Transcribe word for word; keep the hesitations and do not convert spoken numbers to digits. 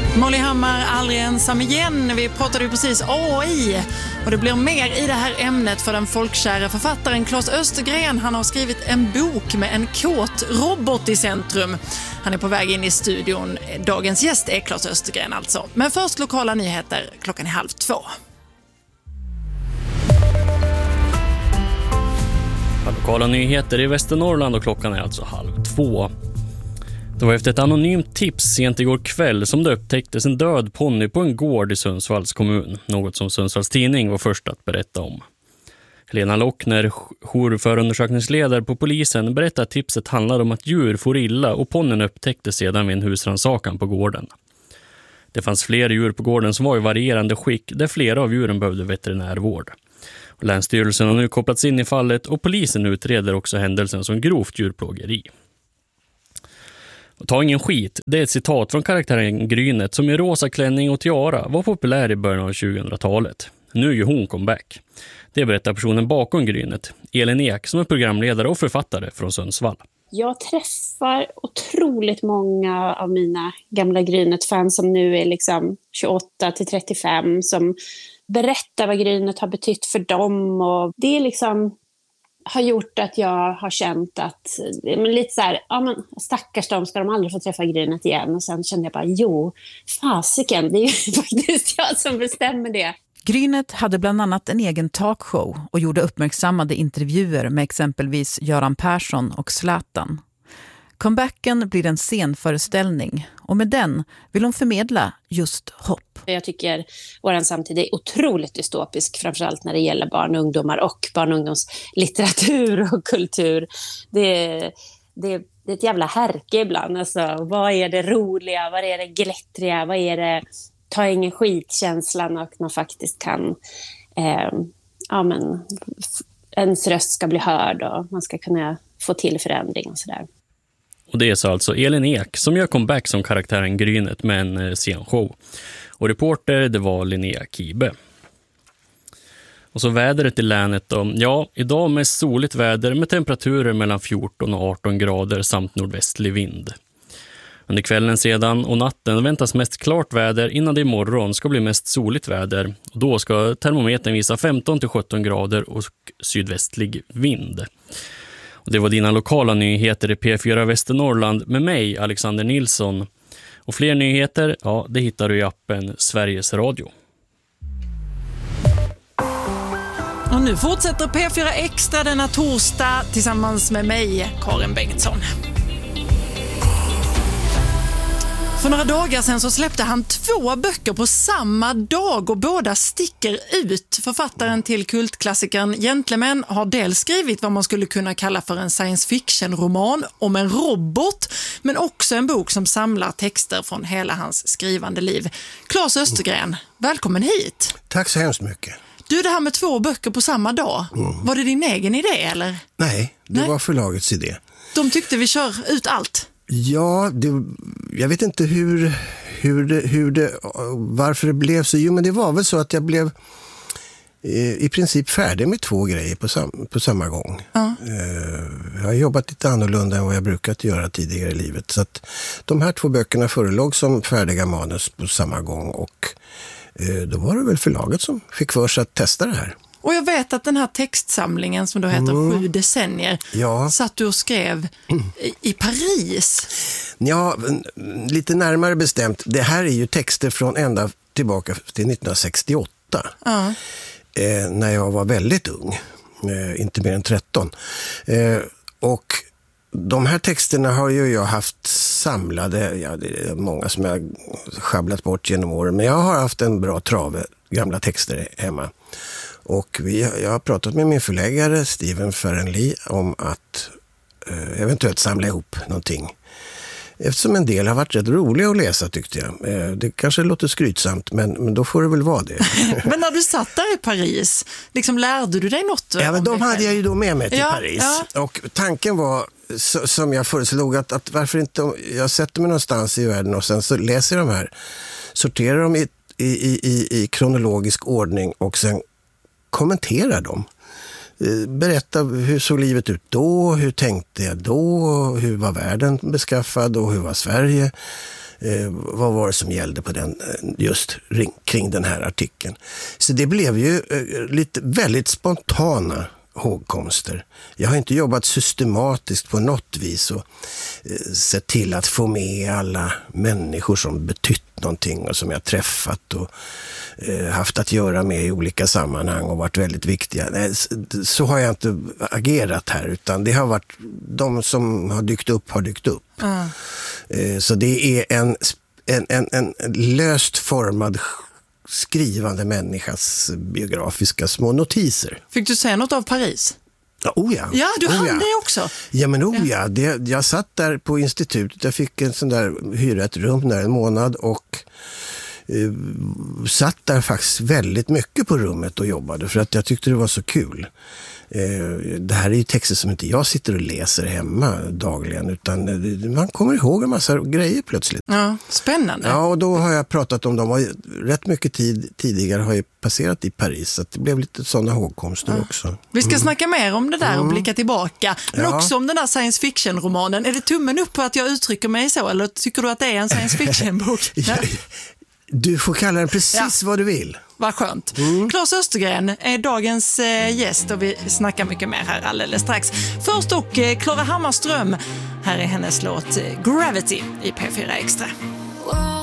Molly Hammar, aldrig ensam igen. Vi pratade ju precis A I och det blir mer i det här ämnet för den folkkära författaren Claes Östergren. Han har skrivit en bok med en kåt robot i centrum. Han är på väg in i studion. Dagens gäst är Claes Östergren alltså. Men först lokala nyheter klockan är halv två. Lokala nyheter i Västernorrland och klockan är alltså halv två. Det var efter ett anonymt tips sent igår kväll som det upptäcktes en död ponny på en gård i Sundsvalls kommun. Något som Sundsvalls tidning var först att berätta om. Helena Lockner, jourförundersökningsledare på polisen, berättade att tipset handlade om att djur får illa och ponnyn upptäcktes sedan vid en husrannsakan på gården. Det fanns fler djur på gården som var i varierande skick där flera av djuren behövde veterinärvård. Länsstyrelsen har nu kopplats in i fallet och polisen utreder också händelsen som grovt djurplågeri. Och ta ingen skit, det är ett citat från karaktären Grynet som i rosa klänning och tiara var populär i början av tjugohundratalet. Nu gör hon comeback. Det berättar personen bakom Grynet, Elin Ek, som är programledare och författare från Sundsvall. Jag träffar otroligt många av mina gamla Grynet-fans som nu är liksom tjugoåtta till trettiofem som berättar vad Grynet har betytt för dem, och det är liksom har gjort att jag har känt att men lite så här, ja men stackars dem, ska de aldrig få träffa Grynet igen, och sen kände jag bara, jo, fasiken, det är ju faktiskt jag som bestämmer det. Grynet hade bland annat en egen talkshow och gjorde uppmärksammade intervjuer med exempelvis Göran Persson och Zlatan. Comebacken blir en scenföreställning och med den vill hon förmedla just hopp. Jag tycker vår samtid är otroligt dystopisk, framförallt när det gäller barn och ungdomar och barn och ungdomslitteratur och kultur. Det, det, det är ett jävla härke ibland. Alltså, vad är det roliga, vad är det glättriga, vad är det ta ingen skitkänslan, och man faktiskt kan eh, ja men ens röst ska bli hörd och man ska kunna få till förändring och sådär. Och det är så alltså Elin Ek som gör comeback som karaktären Grynet med en scenshow. Och reporter, det var Linnea Kibe. Och så vädret i länet då. Ja, idag mest soligt väder med temperaturer mellan fjorton och arton grader samt nordvästlig vind. Under kvällen sedan och natten väntas mest klart väder innan det imorgon ska bli mest soligt väder. Och då ska termometern visa femton till sjutton grader och sydvästlig vind. Och det var dina lokala nyheter i P fyra Västernorrland med mig, Alexander Nilsson. Och fler nyheter, ja, det hittar du i appen Sveriges Radio. Och nu fortsätter P fyra Extra denna torsdag tillsammans med mig, Karin Bengtsson. För några dagar sedan så släppte han två böcker på samma dag och båda sticker ut. Författaren till kultklassikern Gentlemen har dels skrivit vad man skulle kunna kalla för en science fiction-roman om en robot, men också en bok som samlar texter från hela hans skrivande liv. Claes Östergren, välkommen hit. Tack så hemskt mycket. Du, det här med två böcker på samma dag, mm. var det din egen idé eller? Nej, det Nej. var förlagets idé. De tyckte vi kör ut allt. Ja, det, jag vet inte hur, hur, det, hur det, varför det blev så. Jo, men det var väl så att jag blev eh, i princip färdig med två grejer på, sam, på samma gång. Ja. Eh, jag har jobbat lite annorlunda än vad jag brukat göra tidigare i livet. Så att de här två böckerna förelåg som färdiga manus på samma gång, och eh, då var det väl förlaget som fick för sig att testa det här. Och jag vet att den här textsamlingen som då heter mm. Sju decennier ja. satt du och skrev i, i Paris. Ja, lite närmare bestämt. Det här är ju texter från ända tillbaka till nittonhundrasextioåtta. Uh. Eh, när jag var väldigt ung. Eh, inte mer än tretton. Eh, och de här texterna har ju jag haft samlade. Ja, det är många som jag schabblat bort genom åren. Men jag har haft en bra trave gamla texter hemma. Och vi, jag har pratat med min förläggare Steven Ferrenli om att eh, eventuellt samla ihop någonting. Eftersom en del har varit rätt roliga att läsa, tyckte jag. Eh, det kanske låter skrytsamt, men, men då får det väl vara det. Men när du satt där i Paris, liksom lärde du dig något? Ja, men de hade jag ju då med mig till ja, Paris. Ja. Och tanken var, så, som jag föreslog, att, att varför inte, jag sätter mig någonstans i världen och sen så läser jag de här, sorterar dem i, i, i, i kronologisk ordning och sen kommentera dem. Berätta hur såg livet ut då, hur tänkte jag då, hur var världen beskaffad och hur var Sverige. Eh, vad var det som gällde på den, just ring, kring den här artikeln? Så det blev ju eh, lite väldigt spontana hågkomster. Jag har inte jobbat systematiskt på något vis och eh, sett till att få med alla människor som betytt någonting och som jag träffat och eh, haft att göra med i olika sammanhang och varit väldigt viktiga. Nej, så har jag inte agerat här, utan det har varit de som har dykt upp har dykt upp. Mm. Eh, så det är en, en, en, en löst formad skrivande människas biografiska små notiser. Fick du säga något av Paris? Ja, oh ja. Ja, du oh hann ja. det också. Ja, men oh ja. Det, jag satt där på institutet. Jag fick en sån där, hyra ett rum där en månad och eh, satt där faktiskt väldigt mycket på rummet och jobbade för att jag tyckte det var så kul. Eh, det här är ju texter som inte jag sitter och läser hemma dagligen, utan eh, man kommer ihåg en massa grejer plötsligt. Ja, spännande. Ja, och då har jag pratat om dem och rätt mycket tid tidigare har jag passerat i Paris, så att det blev lite sådana hågkomster ja. också. Vi ska mm. snacka mer om det där och blicka tillbaka, men ja. också om den där science fiction-romanen. Är det tummen upp på att jag uttrycker mig så, eller tycker du att det är en science fiction-bok? Ja. Du får kalla den precis ja. vad du vill. Vad skönt. Mm. Claes Östergren är dagens eh, gäst och vi snackar mycket mer här alldeles strax. Först och eh, Klara Hammarström. Här är hennes låt Gravity i P fyra Extra.